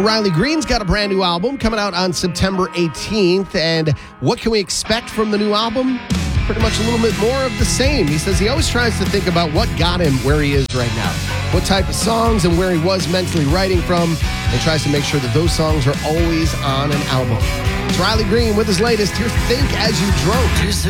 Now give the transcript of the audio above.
Riley Green's got a brand new album coming out on September 18th. And what can we expect from the new album? Pretty much a little bit more of the same. He says he always tries to think about what got him where he is right now, what type of songs and where he was mentally writing from, and tries to make sure that those songs are always on an album. It's Riley Green with his latest. Here's Think As You Drove.